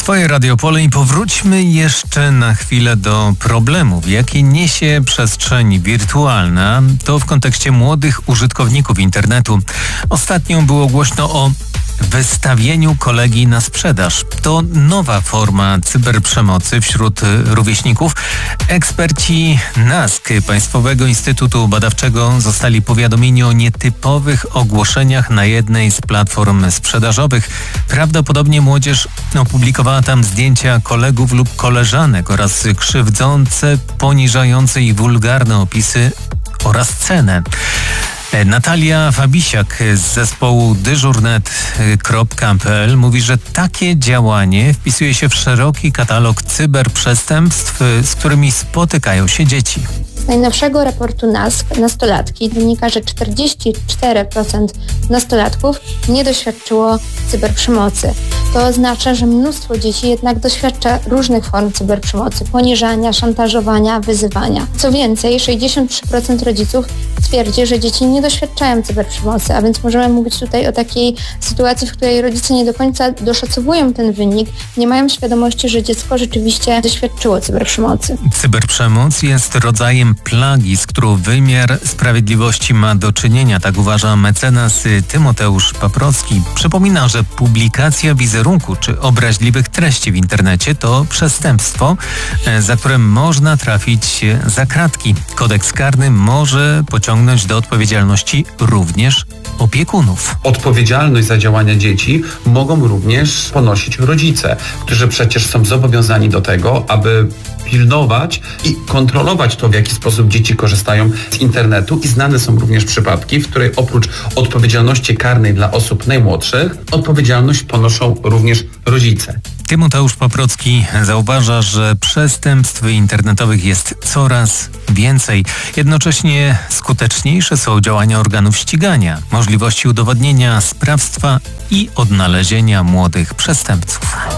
Twoje Radio Pole i powróćmy jeszcze na chwilę do problemów, jakie niesie przestrzeń wirtualna. To w kontekście młodych użytkowników internetu. Ostatnio było głośno o wystawieniu kolegi na sprzedaż. To nowa forma cyberprzemocy wśród rówieśników. Eksperci NASK, Państwowego Instytutu Badawczego, zostali powiadomieni o nietypowych ogłoszeniach na jednej z platform sprzedażowych. Prawdopodobnie młodzież opublikowała tam zdjęcia kolegów lub koleżanek oraz krzywdzące, poniżające i wulgarne opisy oraz cenę. Natalia Fabisiak z zespołu dyżurnet.pl mówi, że takie działanie wpisuje się w szeroki katalog cyberprzestępstw, z którymi spotykają się dzieci. Z najnowszego raportu NASK nastolatki wynika, że 44% nastolatków nie doświadczyło cyberprzemocy. To oznacza, że mnóstwo dzieci jednak doświadcza różnych form cyberprzemocy, poniżania, szantażowania, wyzywania. Co więcej, 63% rodziców twierdzi, że dzieci nie doświadczają cyberprzemocy, a więc możemy mówić tutaj o takiej sytuacji, w której rodzice nie do końca doszacowują ten wynik, nie mają świadomości, że dziecko rzeczywiście doświadczyło cyberprzemocy. Cyberprzemoc jest rodzajem plagi, z którą wymiar sprawiedliwości ma do czynienia, tak uważa mecenas Tymoteusz Paprocki. Przypomina, że publikacja wizerunku czy obraźliwych treści w internecie to przestępstwo, za które można trafić za kratki. Kodeks karny może pociągnąć do odpowiedzialności również opiekunów. Odpowiedzialność za działania dzieci mogą również ponosić rodzice, którzy przecież są zobowiązani do tego, aby pilnować i kontrolować to, w jaki sposób dzieci korzystają z internetu, i znane są również przypadki, w której oprócz odpowiedzialności karnej dla osób najmłodszych, odpowiedzialność ponoszą również rodzice. Tymoteusz Paprocki zauważa, że przestępstw internetowych jest coraz więcej. Jednocześnie skuteczniejsze są działania organów ścigania, możliwości udowodnienia sprawstwa i odnalezienia młodych przestępców.